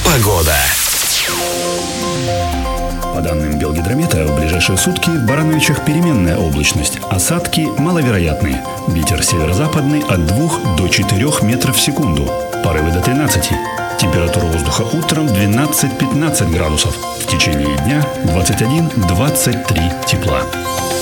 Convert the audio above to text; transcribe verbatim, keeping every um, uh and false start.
Погода. По данным Белгидромета, в ближайшие сутки в Барановичах переменная облачность. Осадки маловероятные. Ветер северо-западный от двух до четырёх метров в секунду. Порывы до тринадцати. Температура воздуха утром двенадцать-пятнадцать градусов. В течение дня двадцать один - двадцать три тепла.